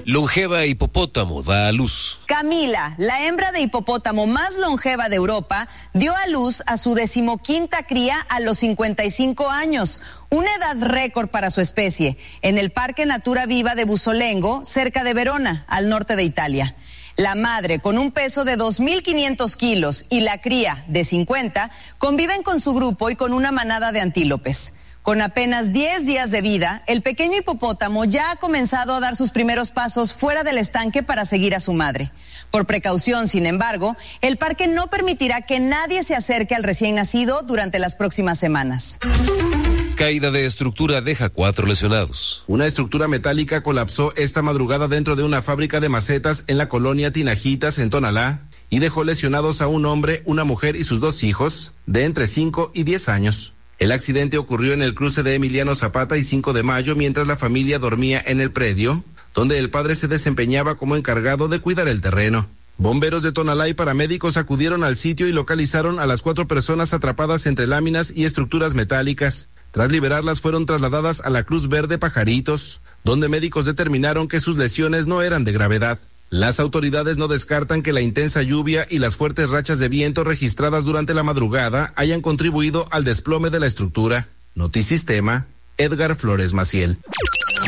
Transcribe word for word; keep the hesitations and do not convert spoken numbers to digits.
Longeva hipopótamo da a luz. Camila, la hembra de hipopótamo más longeva de Europa, dio a luz a su decimoquinta cría a los cincuenta y cinco años, una edad récord para su especie, en el Parque Natura Viva de Busolengo, cerca de Verona, al norte de Italia. La madre, con un peso de dos mil quinientos kilos, y la cría, de cincuenta, conviven con su grupo y con una manada de antílopes. Con apenas diez días de vida, el pequeño hipopótamo ya ha comenzado a dar sus primeros pasos fuera del estanque para seguir a su madre. Por precaución, sin embargo, el parque no permitirá que nadie se acerque al recién nacido durante las próximas semanas. Caída de estructura deja cuatro lesionados. Una estructura metálica colapsó esta madrugada dentro de una fábrica de macetas en la colonia Tinajitas, en Tonalá, y dejó lesionados a un hombre, una mujer y sus dos hijos, de entre cinco y diez años. El accidente ocurrió en el cruce de Emiliano Zapata y cinco de mayo mientras la familia dormía en el predio, donde el padre se desempeñaba como encargado de cuidar el terreno. Bomberos de Tonalá y paramédicos acudieron al sitio y localizaron a las cuatro personas atrapadas entre láminas y estructuras metálicas. Tras liberarlas, fueron trasladadas a la Cruz Verde Pajaritos, donde médicos determinaron que sus lesiones no eran de gravedad. Las autoridades no descartan que la intensa lluvia y las fuertes rachas de viento registradas durante la madrugada hayan contribuido al desplome de la estructura. Notisistema, Edgar Flores Maciel.